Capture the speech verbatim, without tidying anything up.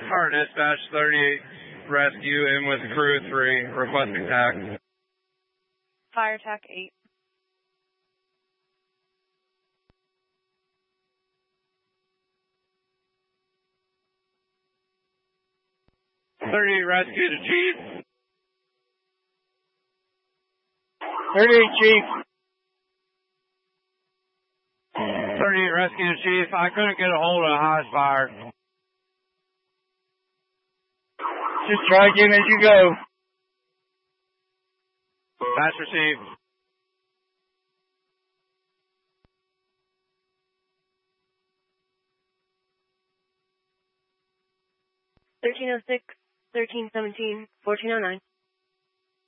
Our dispatch thirty-eight rescue in with crew three, requesting tac. Fire tac eight. thirty-eight rescue to chief. thirty-eight chief. thirty-eight rescue to chief. I couldn't get a hold of the highest fire. Just try again as you go. That's received. thirteen oh six, thirteen seventeen, fourteen oh nine.